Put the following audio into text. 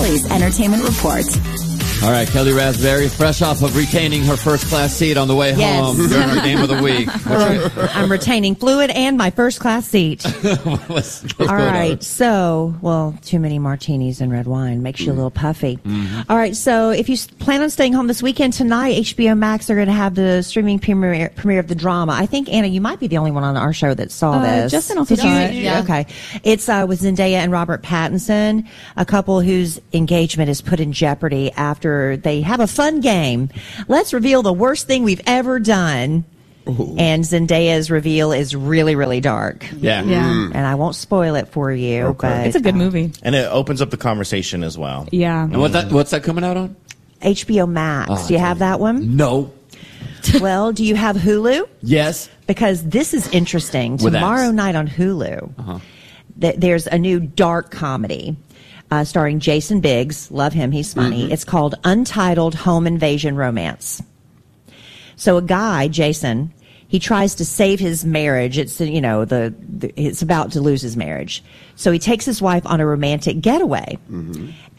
Kelly's Entertainment Report. All right, Kelly Raspberry, fresh off of retaining her first-class seat on the way home during our game of the week. I'm retaining fluid and my first-class seat. What's All going right, on? so, too many martinis and red wine makes you a little puffy. All right, so if you plan on staying home this weekend, tonight, HBO Max are going to have the streaming premiere of the drama. I think, Anna, you might be the only one on our show that saw this. Justin also saw it. Yeah. Okay. It's with Zendaya and Robert Pattinson, a couple whose engagement is put in jeopardy after they have a fun game. Let's reveal the worst thing we've ever done. Ooh. And Zendaya's reveal is really, really dark. Yeah. And I won't spoil it for you. Okay. But It's a good movie. And it opens up the conversation as well. Yeah. And what's that coming out on? HBO Max. Do you have that one? No. Well, do you have Hulu? Yes. Because this is interesting. With Tomorrow X. night on Hulu, there's a new dark comedy starring Jason Biggs. Love him. He's funny. It's called Untitled Home Invasion Romance. So a guy, Jason, he tries to save his marriage. It's, it's about to lose his marriage. So he takes his wife on a romantic getaway.